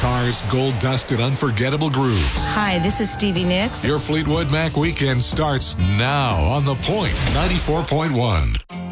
guitars, gold dust, and unforgettable grooves. Hi, this is Stevie Nicks. Your Fleetwood Mac weekend starts now on The Point 94.1.